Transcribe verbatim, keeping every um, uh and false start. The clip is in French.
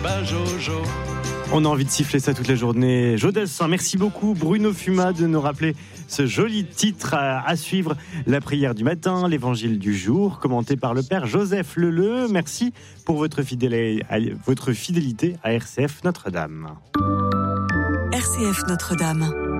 papa Jojo. On a envie de siffler ça toute la journée. Jodassin, merci beaucoup Bruno Fuma de nous rappeler ce joli titre à, à suivre. La prière du matin, l'évangile du jour, commenté par le père Joseph Leleu. Merci pour votre fidélité à, votre fidélité à R C F Notre-Dame. R C F Notre-Dame.